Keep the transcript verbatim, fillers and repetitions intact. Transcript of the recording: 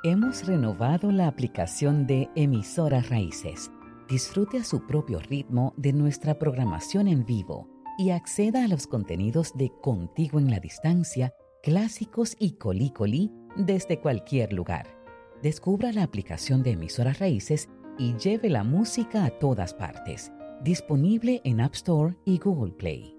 Hemos renovado la aplicación de Emisoras Raíces. Disfrute a su propio ritmo de nuestra programación en vivo y acceda a los contenidos de Contigo en la Distancia, clásicos y Colí Colí desde cualquier lugar. Descubra la aplicación de Emisoras Raíces y lleve la música a todas partes. Disponible en App Store y Google Play.